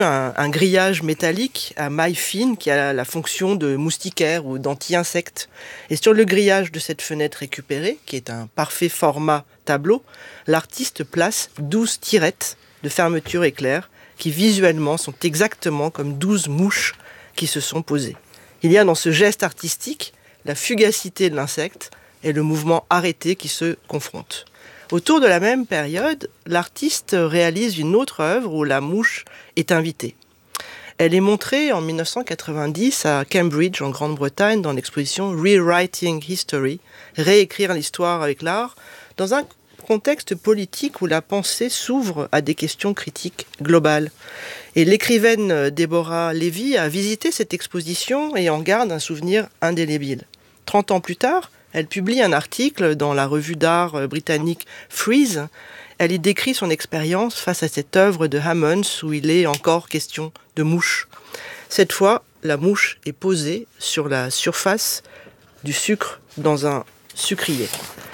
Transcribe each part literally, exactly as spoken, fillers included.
Un, un grillage métallique à mailles fines qui a la fonction de moustiquaire ou d'anti-insecte. Et sur le grillage de cette fenêtre récupérée, qui est un parfait format tableau, l'artiste place douze tirettes de fermeture éclair qui visuellement sont exactement comme douze mouches qui se sont posées. Il y a dans ce geste artistique la fugacité de l'insecte et le mouvement arrêté qui se confrontent. Autour de la même période, l'artiste réalise une autre œuvre où la mouche est invitée. Elle est montrée en dix-neuf cent quatre-vingt-dix à Cambridge, en Grande-Bretagne, dans l'exposition Rewriting History, réécrire l'histoire avec l'art, dans un contexte politique où la pensée s'ouvre à des questions critiques globales. Et l'écrivaine Deborah Levy a visité cette exposition et en garde un souvenir indélébile. Trente ans plus tard, elle publie un article dans la revue d'art britannique Frieze. Elle y décrit son expérience face à cette œuvre de Hammonds où il est encore question de mouche. Cette fois, la mouche est posée sur la surface du sucre dans un sucrier.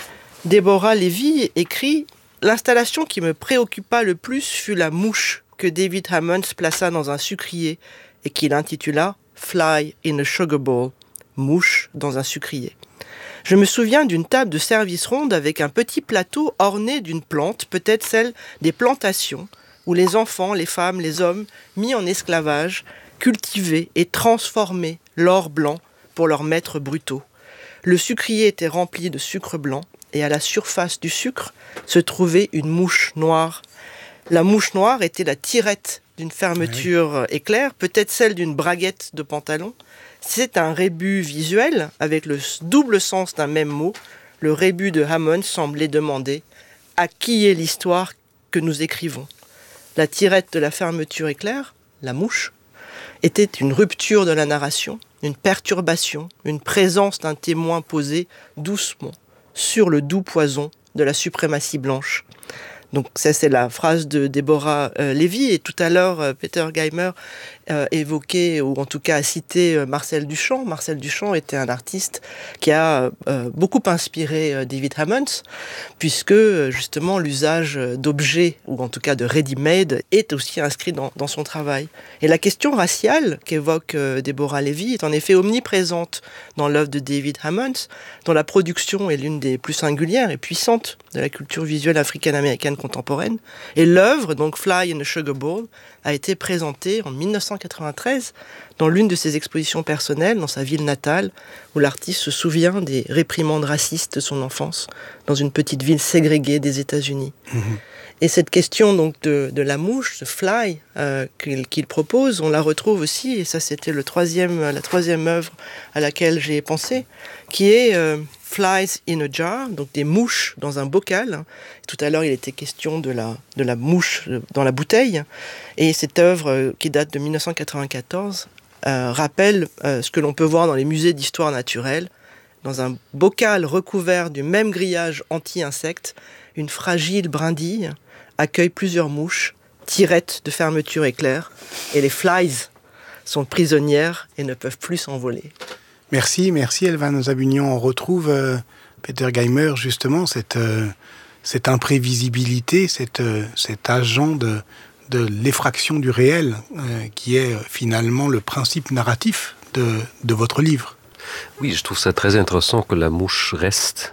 Deborah Levy écrit « L'installation qui me préoccupa le plus fut la mouche que David Hammonds plaça dans un sucrier et qu'il intitula « Fly in a sugar bowl », mouche dans un sucrier. Je me souviens d'une table de service ronde avec un petit plateau orné d'une plante, peut-être celle des plantations, où les enfants, les femmes, les hommes, mis en esclavage, cultivaient et transformaient l'or blanc pour leurs maîtres brutaux. Le sucrier était rempli de sucre blanc, et à la surface du sucre se trouvait une mouche noire. La mouche noire était la tirette d'une fermeture oui. éclair, peut-être celle d'une braguette de pantalon. C'est un rébus visuel avec le double sens d'un même mot. Le rébus de Hammond semblait demander « À qui est l'histoire que nous écrivons ?» La tirette de la fermeture éclair, la mouche, était une rupture de la narration, une perturbation, une présence d'un témoin posé doucement sur le doux poison de la suprématie blanche. Donc ça, c'est la phrase de Deborah euh, Levy. Et tout à l'heure, euh, Peter Geimer euh, évoquait, ou en tout cas a cité euh, Marcel Duchamp. Marcel Duchamp était un artiste qui a euh, beaucoup inspiré euh, David Hammonds, puisque euh, justement l'usage d'objets, ou en tout cas de ready-made, est aussi inscrit dans, dans son travail. Et la question raciale qu'évoque euh, Deborah Levy est en effet omniprésente dans l'œuvre de David Hammonds, dont la production est l'une des plus singulières et puissantes de la culture visuelle africaine-américaine contemporaine. Et l'œuvre, donc Fly in a Sugar Bowl, a été présentée en dix-neuf cent quatre-vingt-treize dans l'une de ses expositions personnelles, dans sa ville natale, où l'artiste se souvient des réprimandes racistes de son enfance, dans une petite ville ségrégée des États-Unis. Mmh. Et cette question donc de, de la mouche, de fly, euh, qu'il, qu'il propose, on la retrouve aussi, et ça c'était le troisième, la troisième œuvre à laquelle j'ai pensé, qui est euh, Flies in a Jar, donc des mouches dans un bocal. Tout à l'heure, il était question de la, de la mouche dans la bouteille. Et cette œuvre, euh, qui date de dix-neuf cent quatre-vingt-quatorze, euh, rappelle euh, ce que l'on peut voir dans les musées d'histoire naturelle. Dans un bocal recouvert du même grillage anti-insectes, une fragile brindille accueille plusieurs mouches, tirettes de fermeture éclair, et les flies sont prisonnières et ne peuvent plus s'envoler. Merci, merci Elvan Zabunian. On retrouve euh, Peter Geimer, justement, cette, euh, cette imprévisibilité, cette, euh, cet agent de, de l'effraction du réel, euh, qui est euh, finalement le principe narratif de, de votre livre. Oui, je trouve ça très intéressant que la mouche reste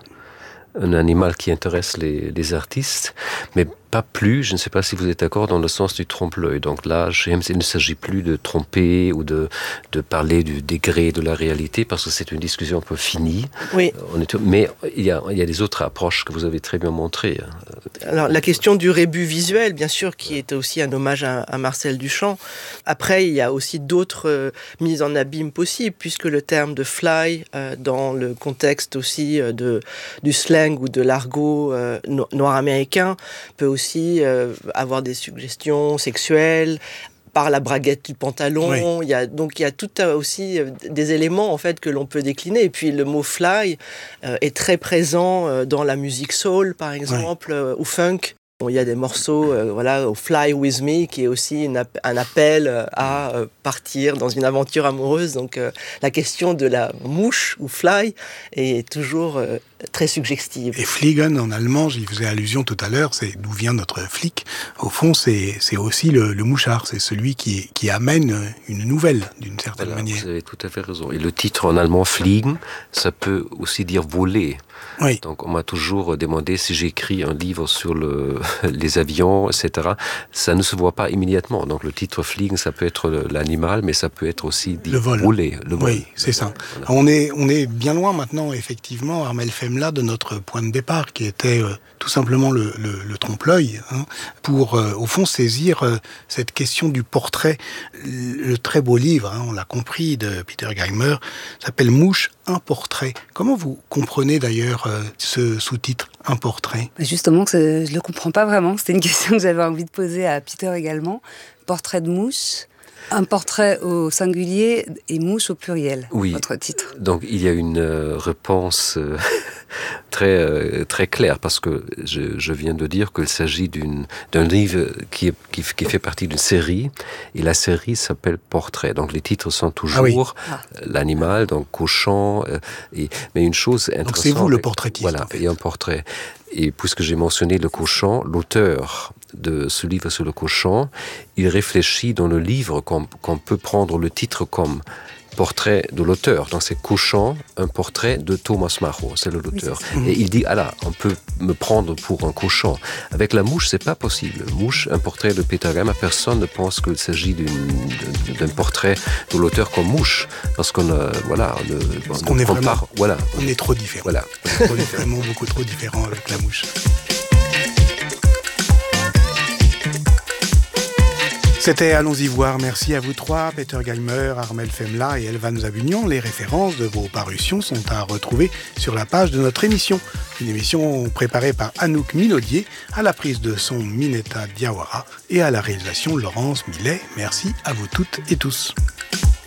un animal qui intéresse les, les artistes, mais pas plus, je ne sais pas si vous êtes d'accord, dans le sens du trompe-l'œil. Donc là, James, il ne s'agit plus de tromper ou de, de parler du degré de la réalité, parce que c'est une discussion un peu finie. Oui. On est, mais il y, a, il y a des autres approches que vous avez très bien montrées. Alors, la question du rébus visuel, bien sûr, qui est aussi un hommage à, à Marcel Duchamp. Après, il y a aussi d'autres euh, mises en abîme possibles, puisque le terme de fly, euh, dans le contexte aussi euh, de, du slang ou de l'argot euh, no- noir américain, peut aussi aussi euh, avoir des suggestions sexuelles par la braguette du pantalon. Oui. Il y a, donc il y a tout euh, aussi euh, des éléments en fait que l'on peut décliner. Et puis le mot fly euh, est très présent euh, dans la musique soul par exemple, oui. euh, ou funk. Bon, il y a des morceaux, euh, voilà, au Fly With Me, qui est aussi une, un appel euh, à euh, partir dans une aventure amoureuse. Donc, euh, la question de la mouche ou fly est toujours euh, très suggestive. Et Fliegen en allemand, j'y faisais allusion tout à l'heure, c'est d'où vient notre flic. Au fond, c'est, c'est aussi le, le mouchard, c'est celui qui, qui amène une nouvelle, d'une certaine voilà, manière. Vous avez tout à fait raison. Et le titre en allemand, Fliegen, ça peut aussi dire voler. Oui. Donc on m'a toujours demandé si j'écris un livre sur le, les avions, et cetera. Ça ne se voit pas immédiatement. Donc le titre Fliegen, ça peut être l'animal, mais ça peut être aussi dit le vol. voler. Le vol. Oui, c'est ça. Voilà. On est, on est bien loin maintenant, effectivement, Armel Femla, de notre point de départ, qui était euh, tout simplement le, le, le trompe-l'œil, hein, pour, euh, au fond, saisir euh, cette question du portrait. Le très beau livre, hein, on l'a compris, de Peter Geimer, s'appelle Mouche, un portrait. Comment vous comprenez d'ailleurs euh, ce sous-titre, un portrait ? Justement, je ne le comprends pas vraiment. C'était une question que j'avais envie de poser à Peter également. Portrait de mouche, un portrait au singulier et mouche au pluriel, oui. Votre titre. Donc il y a une euh, réponse euh, très, euh, très claire, parce que je, je viens de dire qu'il s'agit d'une, d'un livre qui, est, qui, qui fait partie d'une série, et la série s'appelle Portrait. Donc les titres sont toujours ah oui. ah. l'animal, donc cochon, euh, et, mais une chose intéressante... Donc c'est vous le portraitiste. Voilà, en fait. Et un portrait. Et puisque j'ai mentionné le cochon, l'auteur de ce livre sur le cochon, il réfléchit dans le livre qu'on, qu'on peut prendre le titre comme portrait de l'auteur. Donc c'est Cochon, un portrait de Thomas Macho, c'est l'auteur. Oui, c'est et il dit, ah là, on peut me prendre pour un cochon. Avec la mouche, c'est pas possible. Mouche, un portrait de Peter Geimer, personne ne pense qu'il s'agit d'une, d'un portrait de l'auteur comme mouche. Parce qu'on a, voilà, on, parce on, qu'on on est compare, vraiment, voilà. On est trop différents. Voilà. On est vraiment beaucoup trop différents avec la mouche. C'était Allons-y voir. Merci à vous trois, Peter Geimer, Armel Femla et Elvan Zabunian. Les références de vos parutions sont à retrouver sur la page de notre émission. Une émission préparée par Anouk Milaudier, à la prise de son Mineta Diawara et à la réalisation Laurence Millet. Merci à vous toutes et tous.